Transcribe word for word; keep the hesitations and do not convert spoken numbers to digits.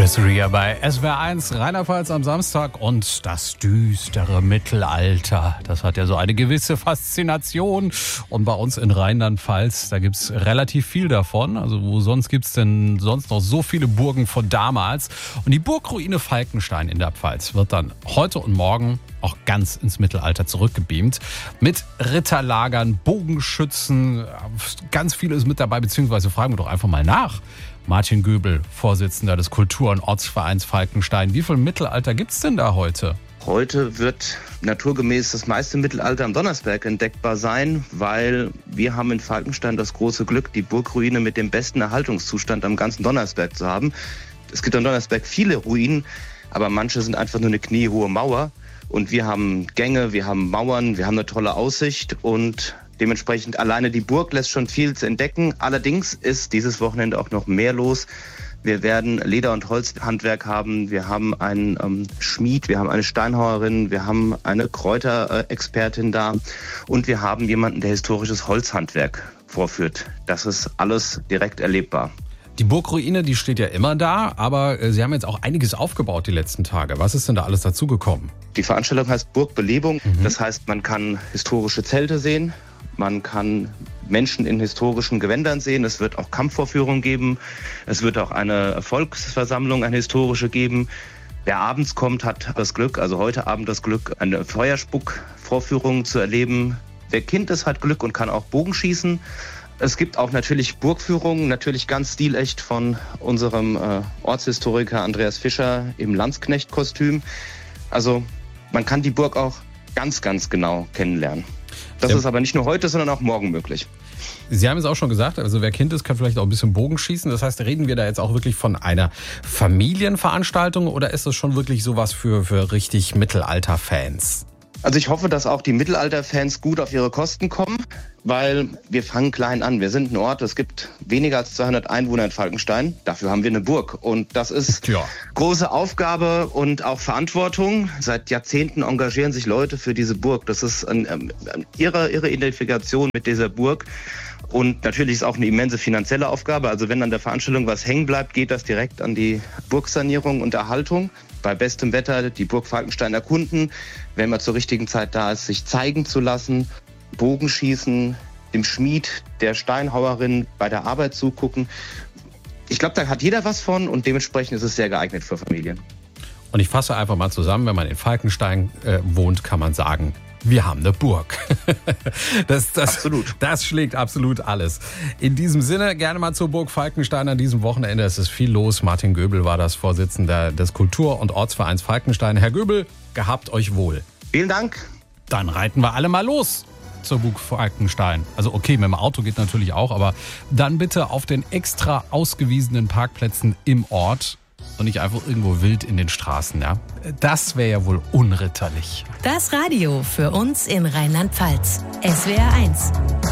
Chris Rea bei S W R eins, Rheinland-Pfalz am Samstag und das düstere Mittelalter. Das hat ja so eine gewisse Faszination. Und bei uns in Rheinland-Pfalz, da gibt's relativ viel davon. Also wo sonst gibt's denn sonst noch so viele Burgen von damals? Und die Burgruine Falkenstein in der Pfalz wird dann heute und morgen auch ganz ins Mittelalter zurückgebeamt. Mit Ritterlagern, Bogenschützen, ganz viel ist mit dabei, beziehungsweise fragen wir doch einfach mal nach. Martin Göbel, Vorsitzender des Kultur- und Ortsvereins Falkenstein. Wie viel Mittelalter gibt's denn da heute? Heute wird naturgemäß das meiste Mittelalter am Donnersberg entdeckbar sein, weil wir haben in Falkenstein das große Glück, die Burgruine mit dem besten Erhaltungszustand am ganzen Donnersberg zu haben. Es gibt am Donnersberg viele Ruinen, aber manche sind einfach nur eine kniehohe Mauer. Und wir haben Gänge, wir haben Mauern, wir haben eine tolle Aussicht und dementsprechend alleine die Burg lässt schon viel zu entdecken. Allerdings ist dieses Wochenende auch noch mehr los. Wir werden Leder- und Holzhandwerk haben, wir haben einen ähm, Schmied, wir haben eine Steinhauerin, wir haben eine Kräuterexpertin da und wir haben jemanden, der historisches Holzhandwerk vorführt. Das ist alles direkt erlebbar. Die Burgruine, die steht ja immer da, aber äh, Sie haben jetzt auch einiges aufgebaut die letzten Tage. Was ist denn da alles dazugekommen? Die Veranstaltung heißt Burgbelebung. Mhm. Das heißt, man kann historische Zelte sehen, man kann Menschen in historischen Gewändern sehen. Es wird auch Kampfvorführungen geben. Es wird auch eine Volksversammlung, eine historische geben. Wer abends kommt, hat das Glück, also heute Abend das Glück, eine Feuerspuckvorführung zu erleben. Wer Kind ist, hat Glück und kann auch Bogenschießen. Es gibt auch natürlich Burgführungen, natürlich ganz stilecht von unserem äh, Ortshistoriker Andreas Fischer im Landsknecht-Kostüm. Also man kann die Burg auch ganz, ganz genau kennenlernen. Das ja. ist aber nicht nur heute, sondern auch morgen möglich. Sie haben es auch schon gesagt, also wer Kind ist, kann vielleicht auch ein bisschen Bogen schießen. Das heißt, reden wir da jetzt auch wirklich von einer Familienveranstaltung oder ist das schon wirklich sowas für, für richtig Mittelalter-Fans? Also ich hoffe, dass auch die Mittelalter-Fans gut auf ihre Kosten kommen, weil wir fangen klein an. Wir sind ein Ort, es gibt weniger als zweihundert Einwohner in Falkenstein. Dafür haben wir eine Burg und das ist ja. große Aufgabe und auch Verantwortung. Seit Jahrzehnten engagieren sich Leute für diese Burg. Das ist ein, ähm, ihre, ihre Identifikation mit dieser Burg. Und natürlich ist auch eine immense finanzielle Aufgabe. Also wenn an der Veranstaltung was hängen bleibt, geht das direkt an die Burgsanierung und Erhaltung. Bei bestem Wetter die Burg Falkenstein erkunden, wenn man zur richtigen Zeit da ist, sich zeigen zu lassen, Bogenschießen, dem Schmied, der Steinhauerin bei der Arbeit zugucken. Ich glaube, da hat jeder was von und dementsprechend ist es sehr geeignet für Familien. Und ich fasse einfach mal zusammen, wenn man in Falkenstein äh, wohnt, kann man sagen, wir haben eine Burg. Das, das, absolut. Das schlägt absolut alles. In diesem Sinne, gerne mal zur Burg Falkenstein an diesem Wochenende. Es ist viel los. Martin Göbel war das Vorsitzender des Kultur- und Ortsvereins Falkenstein. Herr Göbel, gehabt euch wohl. Vielen Dank. Dann reiten wir alle mal los zur Burg Falkenstein. Also okay, mit dem Auto geht natürlich auch, aber dann bitte auf den extra ausgewiesenen Parkplätzen im Ort. Und nicht einfach irgendwo wild in den Straßen, ja? Das wäre ja wohl unritterlich. Das Radio für uns in Rheinland-Pfalz. S W R eins.